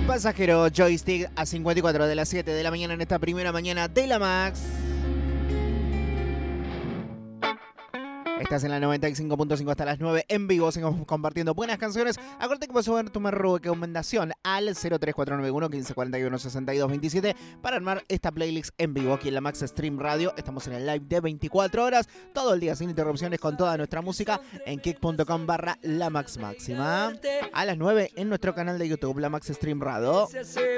Pasajero Joystick a 54 de las 7 de la mañana en esta primera mañana de la Max. Estás en la 95.5 hasta las 9 en vivo. Seguimos compartiendo buenas canciones. Acuérdate que puedes subir tu recomendación al 03491 1541 6227 para armar esta playlist en vivo aquí en la Max Stream Radio. Estamos en el live de 24 horas, todo el día sin interrupciones con toda nuestra música en kick.com/La Max Máxima. A las 9 en nuestro canal de YouTube, la Max Stream Radio.